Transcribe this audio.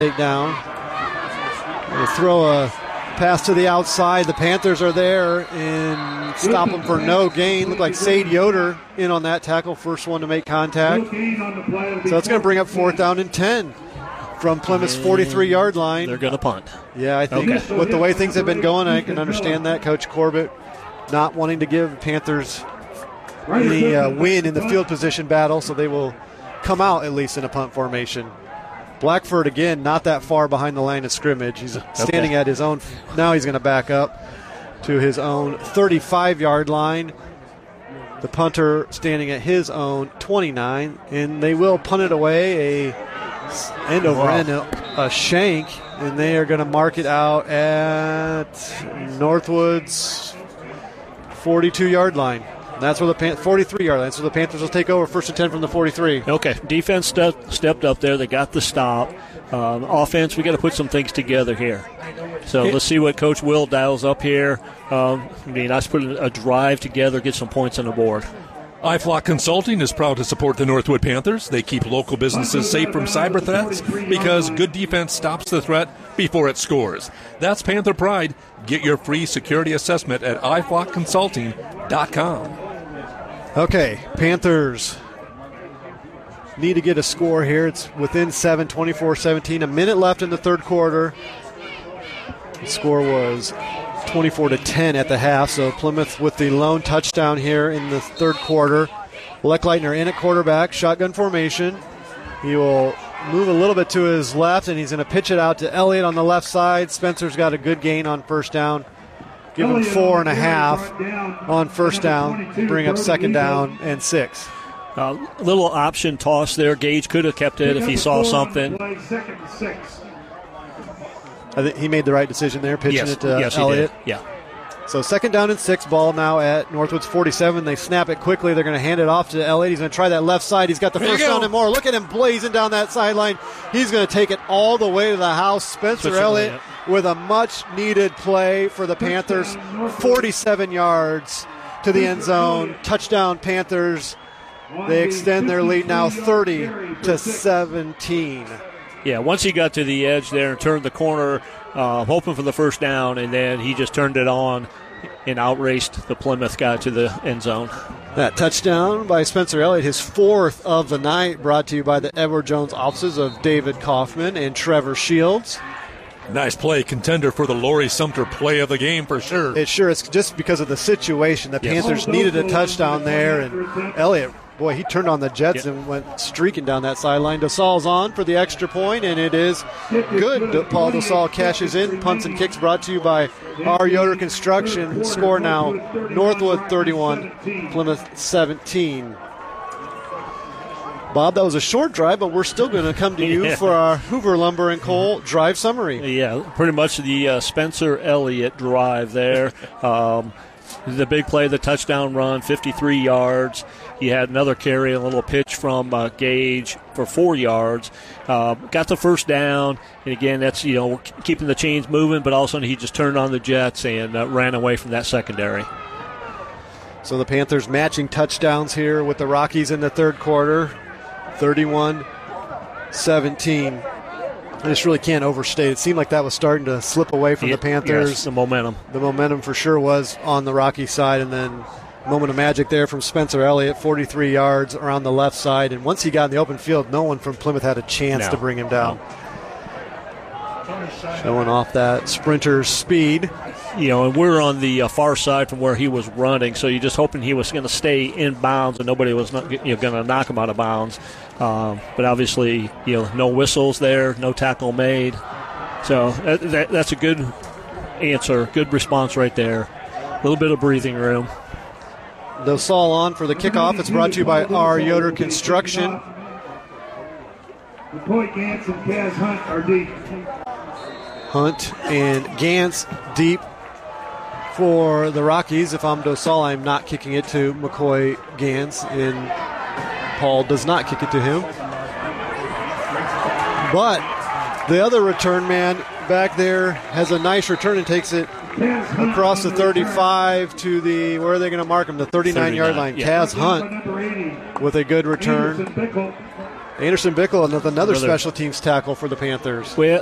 take down. They throw a pass to the outside. The Panthers are there and stop them for no gain. Looked like Sade Yoder in on that tackle, first one to make contact. So that's going to bring up 4th down and 10 from Plymouth's 43-yard line. They're going to punt. Yeah, I think with the way things have been going, I can understand that. Coach Corbett not wanting to give Panthers any win in the field position battle, so they will come out at least in a punt formation. Blackford, again, not that far behind the line of scrimmage. He's standing at his own. Now he's going to back up to his own 35-yard line. The punter standing at his own 29, and they will punt it away, a shank, and they are going to mark it out at Northwood's 42-yard line. That's where the 43-yard line. So the Panthers will take over 1st and 10 from the 43. Okay, defense stepped up there. They got the stop. Offense, we got to put some things together here. So let's see what Coach Will dials up here. Let's put a drive together, get some points on the board. iFlock Consulting is proud to support the Northwood Panthers. They keep local businesses safe from cyber threats because good defense stops the threat before it scores. That's Panther Pride. Get your free security assessment at iflockconsulting.com. Okay, Panthers need to get a score here. It's within 7, 24-17. A minute left in the third quarter. The score was 24-10 at the half, so Plymouth with the lone touchdown here in the third quarter. Leckleitner in at quarterback, shotgun formation. He will move a little bit to his left, and he's going to pitch it out to Elliott on the left side. Spencer's got a good gain on first down. Give him 4.5 on first down, bring up 2nd down and 6. Little option toss there. Gage could have kept it if he saw something. I think he made the right decision there, pitching it to Elliott. Yeah. So 2nd down and 6, ball now at Northwood's 47. They snap it quickly. They're going to hand it off to Elliott. He's going to try that left side. He's got the first down and more. Look at him blazing down that sideline. He's going to take it all the way to the house. Spencer Elliott with a much-needed play for the Panthers. 47 yards to the end zone. Touchdown, Panthers. They extend their lead now 30-17. Yeah, once he got to the edge there and turned the corner, hoping for the first down, and then he just turned it on and outraced the Plymouth guy to the end zone. That touchdown by Spencer Elliott, his 4th of the night, brought to you by the Edward Jones offices of David Kaufman and Trevor Shields. Nice play, contender for the Laurie Sumter play of the game for sure. It sure is, just because of the situation. The Panthers needed a touchdown there, and Elliott, boy, he turned on the Jets and went streaking down that sideline. DeSaul's on for the extra point, and it is good. Paul DeSaul cashes in. Punts and kicks brought to you by R. Yoder Construction. Score now, Northwood 31, Plymouth 17. Bob, that was a short drive, but we're still going to come to you for our Hoover Lumber and Coal drive summary. Yeah, pretty much the Spencer Elliott drive there. The big play, the touchdown run, 53 yards. He had another carry, a little pitch from Gage for 4 yards. Got the first down, and again, that's keeping the chains moving, but all of a sudden he just turned on the Jets and ran away from that secondary. So the Panthers matching touchdowns here with the Rockies in the third quarter, 31-17. I just really can't overstate. It seemed like that was starting to slip away from the Panthers. Yes, the momentum. The momentum for sure was on the Rocky side, and then a moment of magic there from Spencer Elliott, 43 yards around the left side. And once he got in the open field, no one from Plymouth had a chance to bring him down. Showing off that sprinter's speed. And we're on the far side from where he was running, so you're just hoping he was going to stay in bounds and nobody was going to knock him out of bounds. But obviously, no whistles there, no tackle made. So that's a good answer, good response right there. A little bit of breathing room. DeSaul on for the kickoff. It's brought to you by R. Yoder Construction. Gantz and Kaz Hunt are deep. Hunt and Gantz deep for the Rockies. If I'm DeSaul, I'm not kicking it to McCoy Gantz, and Paul does not kick it to him. But the other return man back there has a nice return and takes it across the 35 to the, where are they going to mark him? The 39-yard line. Yeah. Kaz Hunt with a good return. Anderson Bickle, another special teams tackle for the Panthers. Well,